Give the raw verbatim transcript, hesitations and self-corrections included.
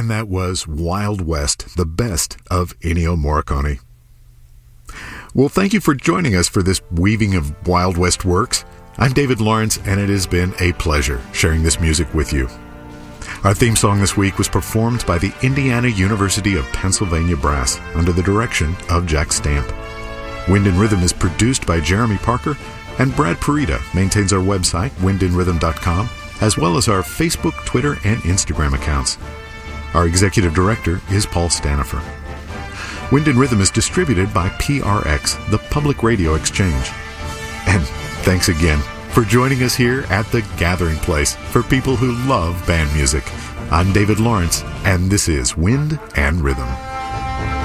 And that was Wild West, the best of Ennio Morricone. Well, thank you for joining us for this weaving of Wild West works. I'm David Lawrence, and it has been a pleasure sharing this music with you. Our theme song this week was performed by the Indiana University of Pennsylvania Brass under the direction of Jack Stamp. Wind and Rhythm is produced by Jeremy Parker, and Brad Parita maintains our website, wind and rhythm dot com, as well as our Facebook, Twitter, and Instagram accounts. Our executive director is Paul Stanifer. Wind and Rhythm is distributed by P R X, the Public Radio Exchange. And thanks again for joining us here at the Gathering Place for people who love band music. I'm David Lawrence, and this is Wind and Rhythm.